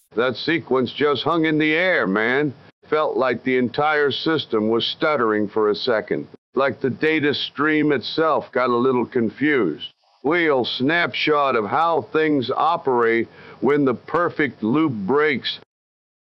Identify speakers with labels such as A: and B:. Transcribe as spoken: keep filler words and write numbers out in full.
A: That sequence just hung in the air, man. Felt like the entire system was stuttering for a second. Like the data stream itself got a little confused. Real snapshot of how things operate when the perfect loop breaks